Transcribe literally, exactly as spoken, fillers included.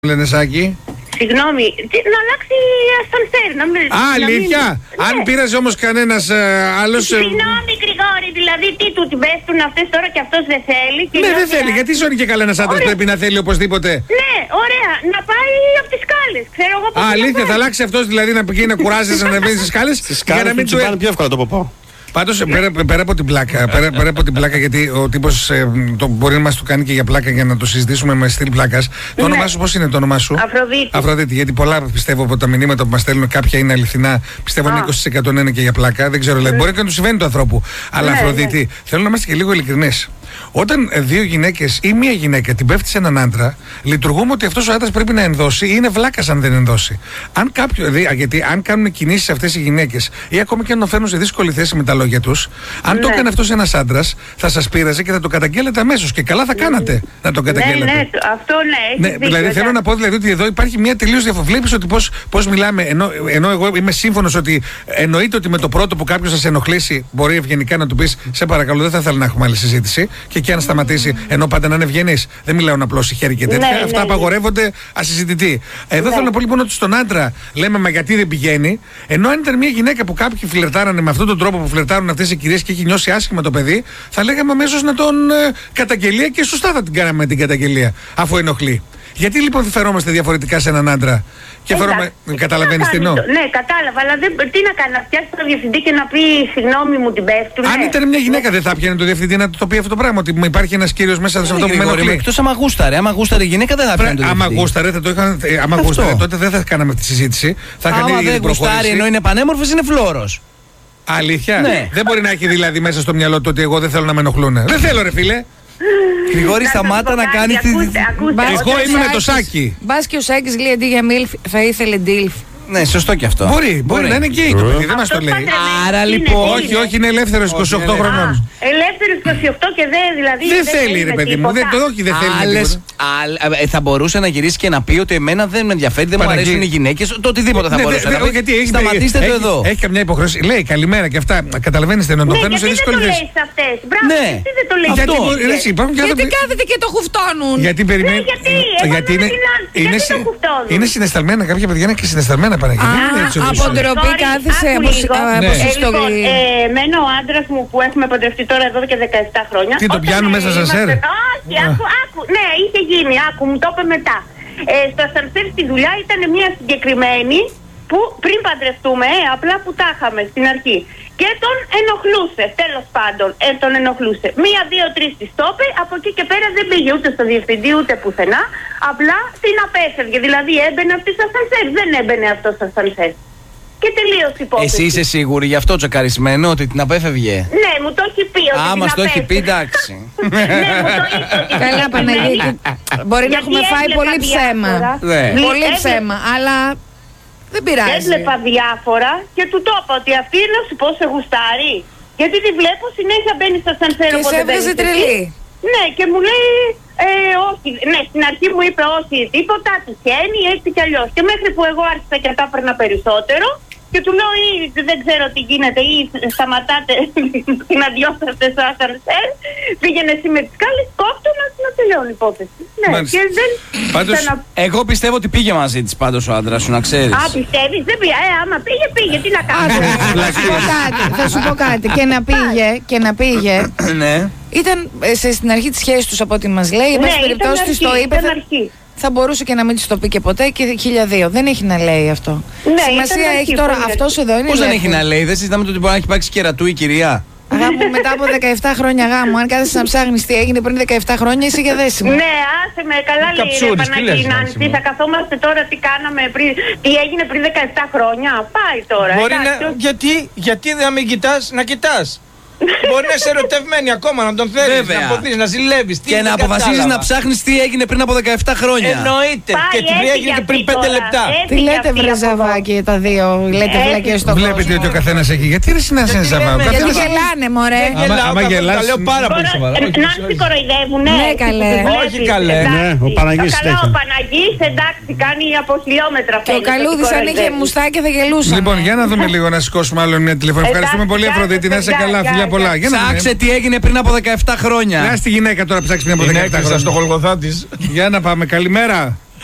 Λένε Σάκη. Συγγνώμη, να αλλάξει ασανσέρ, να μην... Α, αλήθεια! Ναι. Αν πήραζε όμως κανένας ε, άλλος... Συγγνώμη Γρηγόρη, δηλαδή τι του την πέφτουν αυτές τώρα και αυτός δεν θέλει και Ναι, δεν νιώθει θέλει, να- γιατί σώνει και καλά ένας άντρας πρέπει να θέλει οπωσδήποτε. Ναι, ωραία, να πάει από τις σκάλες, ξέρω εγώ πώς Α, να αλήθεια, πάει. θα αλλάξει αυτός δηλαδή να πηγαίνει να κουράζεσαι να ανεβαίνει στις σκάλες για να μην του... πάνε πιο εύκολα το ποπό. Πάντως πέρα, πέρα από την πλάκα, πέρα, πέρα από την πλάκα, γιατί ο τύπος ε, το μπορεί να μας το κάνει και για πλάκα για να το συζητήσουμε με στυλ πλάκας. Το όνομά σου πώς είναι το όνομά σου? Αφροδίτη. Αφροδίτη, γιατί πολλά πιστεύω από τα μηνύματα που μας στέλνουν κάποια είναι αληθινά. Πιστεύω Α. είναι είκοσι τοις εκατό είναι και για πλάκα. Δεν ξέρω, δηλαδή, μπορεί και να του συμβαίνει του ανθρώπου. Αλλά Ναι, Αφροδίτη, θέλω να είμαστε και λίγο ειλικρινές. Όταν ε, δύο γυναίκες ή μία γυναίκα την πέφτει σε έναν άντρα, λειτουργούμε ότι αυτός ο άντρας πρέπει να ενδώσει ή είναι βλάκας αν δεν ενδώσει. Αν κάποιο, δηλαδή, γιατί αν κάνουν κινήσεις αυτές οι γυναίκες ή ακόμη και αν το φέρνουν σε δύσκολη θέση με τα λόγια τους, αν το Ναι. έκανε αυτός ένας άντρας, θα σας πείραζε και θα το καταγγέλλετε αμέσως. Και καλά θα κάνατε να το Ναι, καταγγέλλετε. ναι, αυτό ναι, έχεις Ναι, δίκιο, δηλαδή θέλω εντάξει. να πω δηλαδή ότι εδώ υπάρχει μια τελείως διαφορά. Βλέπεις ότι πώς, πώς μιλάμε, ενώ, ενώ εγώ είμαι σύμφωνος ότι εννοείται ότι με το πρώτο που κάποιος θα σε ενοχλήσει, μπορεί ευγενικά να του πεις σε παρακαλώ, δεν θα ήθελα να έχουμε άλλη συζήτηση. Και εκεί αν σταματήσει, ενώ πάντα να είναι ευγενής. Δεν μιλάω να απλώσει χέρι και τέτοια. Ναι, ναι, Αυτά ναι. απαγορεύονται ασυζητητοί. Εδώ Ναι. θέλω να πω λοιπόν ότι στον άντρα λέμε μα γιατί δεν πηγαίνει, ενώ αν ήταν μια γυναίκα που κάποιοι φλερτάρανε με αυτόν τον τρόπο που φλερτάρουν αυτές οι κυρίες και έχει νιώσει άσχημα το παιδί, θα λέγαμε αμέσως να τον ε, καταγγελία και σωστά θα την κάναμε την καταγγελία, αφού ενοχλεί. Γιατί λοιπόν φερόμαστε διαφορετικά σε έναν άντρα και φερόμαστε. Εντάξει, Καταλαβαίνεις τι τι να εννοώ? κάνει το- Ναι, κατάλαβα, αλλά δεν, τι να κάνει, να πιάσει το διευθυντή και να πει συγγνώμη μου την πέφτουν. Αν ήταν μια γυναίκα, δεν θα πιανε το διευθυντή να το πει αυτό το πράγμα. Ότι υπάρχει ένας κύριος μέσα σε αυτό που με ενοχλεί. Εκτός άμα γούσταρε. Άμα γούσταρε η γυναίκα δεν θα πιάνει το Άμα διευθυντή. γούσταρε, θα το είχαν. ε, Άμα Αυτό. γούσταρε, τότε δεν θα κάναμε αυτή τη συζήτηση. Θα είχαν Άμα ήδη δεν γουστάρει προχωρήσει. ενώ είναι πανέμορφος είναι φλόρος. Αλήθεια. Ναι. Δεν μπορεί να έχει δηλαδή μέσα στο μυαλό του ότι εγώ δεν θέλω να με ενοχλούν. Δεν θέλω, ρε φίλε. Γρηγόρη, Να σας σταμάτα πω να κάτι, κάνει τη. ακούστε, ακούστε. Εγώ Όταν είμαι με το Σάκης- Σάκη. Μπας και ο Σάκης λέει αντί για μίλφ θα ήθελε ντίλφ. Ναι, σωστό και αυτό. Μπορεί, μπορεί να είναι γκέι το παιδί, δεν μας το Αυτός λέει. παντρεμένος Άρα, είναι, λοιπόν, είναι. Όχι, όχι, είναι ελεύθερο είκοσι οκτώ είναι χρονών. Ελεύθερος είκοσι οκτώ και δεν δηλαδή. Δεν θέλει, ρε με παιδί μου. Δεν, τίποτα. το όχι, δεν θέλει. με Άλλες, τίποτα. άλλ- ε, θα μπορούσε να γυρίσει και να πει ότι εμένα δεν με ενδιαφέρει, δεν μου Παναγί- αρέσουν οι γυναίκες. Το οτιδήποτε θα Ναι, μπορούσε δε- να δε- πει. γιατί έχει- Σταματήστε έχει- το εδώ. Έχει καμιά υποχρέωση. Λέει καλημέρα και αυτά. Καταλαβαίνετε, ενώ το Ναι, παίρνουν σε γιατί δεν δύσκολη το θέση. λέει σε αυτές. Μπράβο, Ναι. γιατί δεν το λέει. Αυτό. Γιατί μπορεί- ρε, εσύ, υπάρχουν και Γιατί άνθρωποι. κάθεται και το χουφτώνουν. Γιατί περιμένει. Ναι, γιατί, έβαλε είναι, την άνση, είναι, γιατί το συ- κουφτώνουν. είναι συναισθαλμένα, κάποια παιδιά είναι και συναισθαλμένα Παναγία. Α, Δεν είναι έτσι όπως από είναι. ντροπή Sorry, κάθισε άκου από λίγο. Ναι. Ε, συστολή. λοιπόν, ε, εμένα ο άντρας μου που έχουμε παντρευτεί τώρα εδώ και δεκαεπτά χρόνια. Τι, το όταν, πιάνουν ε, μέσα σε είμαστε- ασανσέρ? Όχι, άκου, άκου. Ναι, είχε γίνει, άκου, μου το είπε μετά. Ε, στο ασανσέρ στη δουλειά ήταν μια συγκεκριμένη που πριν παντρευτούμε, ε, απλά που τα είχαμε στην αρχή. Και τον ενοχλούσε, τέλος πάντων, ε, τον ενοχλούσε. Μία, δύο, τρεις της το είπε, από εκεί και πέρα δεν πήγε ούτε στο διευθυντή ούτε πουθενά. Απλά την απέφευγε. Δηλαδή έμπαινε αυτή στο ασανσέρ, δεν έμπαινε αυτό στο ασανσέρ. Και τελείωσε η υπόθεση. Εσύ είσαι σίγουρη γι' αυτό τσεκαρισμένο ότι την απέφευγε. Ναι, μου το έχει πει. Ότι Α, την μας το έχει πει, απέφευγε. εντάξει. Ναι, μου το είπε. ότι Καλά την Παναγία. απέφευγε. Μπορεί να Γιατί έχουμε φάει έβλεπα πολύ ψέμα. διάφορα. Ναι. Πολύ Έβλεπα- ψέμα, αλλά δεν πειράζει. Έβλεπα διάφορα και του το είπα ότι αυτή είναι να σου πω σε γουστάρει. Γιατί τη βλέπω συνέχεια μπαίνει στο σανσέρ. Και όποτε σε έβγαζε μπαίνεις εσύ. τρελή. Ναι, και μου λέει ε, όχι. Ναι, στην αρχή μου είπε όχι τίποτα, τυχαίνει έτσι κι αλλιώς. Και μέχρι που εγώ άρχισα και τα έπαιρνα περισσότερο. Και του λέω ή δεν ξέρω τι γίνεται ή σταματάτε την αδειώσαστε στο ασανσέρ. Πήγαινε εσύ με τις κάλες, κόφτω να, να τελειώνει η υπόθεση. Ναι, Μάλιστα. και δεν... Πάντως- ξανα- Εγώ πιστεύω ότι πήγε μαζί της πάντως ο άντρας σου, να ξέρεις. Α, πιστεύεις, δεν πήγε. Ε, άμα πήγε, πήγε. Τι να κάνω. Άκου, θα σου πω κάτι, θα σου πω κάτι. Και να πήγε, και να πήγε. Ναι. Ήταν ε, σε, στην αρχή της σχέσης τους από ό,τι μας λέει. Εν Ναι, πάση ήταν περιπτώσει της αρχή, το είπε. ήταν Θα, αρχή. θα μπορούσε και να μην της το πει και ποτέ και χίλια δύο. Δεν έχει να λέει αυτό. Ναι, Σημασία ήταν αρχή, έχει τώρα πολύ αυτός εδώ είναι Πώς δεν έχει ελεύθερος. να λέει, δεν συζητάμε το ότι μπορεί να έχει υπάρξει κερατού η κυρία. Γάμο, μετά από δεκαεπτά χρόνια γάμου, αν κάθεσαι να ψάχνεις τι έγινε πριν δεκαεπτά χρόνια, είσαι για δέσιμο. Ναι, άσε με, καλά λέει ρε Καψούρης, τι λες, Παναγίνανση. Νάνση μου? Θα καθόμαστε τώρα τι κάναμε πριν, τι έγινε πριν δεκαεπτά χρόνια. Πάει τώρα. Μπορεί εντάξει, να, όχι. γιατί, γιατί να μην κοιτάς, να κοιτάς. Μπορεί να είσαι ερωτευμένη ακόμα, να τον θέλεις, Βέβαια. να αποθείς, να ζηλεύεις. Τι Και δεν να αποφασίζεις κατάλαβα. να ψάχνεις τι έγινε πριν από δεκαεπτά χρόνια. Εννοείται. Πάει, Και την έφυγε έγινε και αυτή πριν πέντε τώρα. λεπτά. Έφυγε Τι λέτε αυτή βρε από εδώ. ζαβάκι τα δύο, λέτε Έτσι. βλακές στον Βλέπετε κόσμο. ότι ο καθένας έχει. Γιατί δεν συνάσαι Γιατί ζαβά. λέμε, Ο Γιατί καθένας- γελάνε μωρέ. Δεν γελάω άμα καθόλου, γελάς- τα λέω πάρα πολύ Κορο- σοβαρά. ε, Όχι, Να sorry. σε κοροϊδεύουνε. Ναι, καλέ. Όχι, καλέ. Ναι, ο Παναγής Καλά, τέτοιο. ο Παναγής εντάξει κάνει από χιλιόμετρα. Και ο φαίνεται Καλούδης ότι αν είχε κοροϊδεύει. μουστάκια θα γελούσαν. Λοιπόν, για να δούμε λίγο να σηκώσουμε άλλο μια τηλεφωνία. Ευχαριστούμε Εντάξει, πολύ, γεια Αφροδίτη. Να σας, είσαι γεια, καλά, γεια, φιλιά γεια. πολλά. Για να Ψάξε δούμε. τι έγινε πριν από δεκαεπτά χρόνια. Να στη γυναίκα τώρα ψάξει πριν από Την δεκαεπτά έκλεισα στο χρόνια. Γολγοθά της. Για να πάμε. Καλημέρα.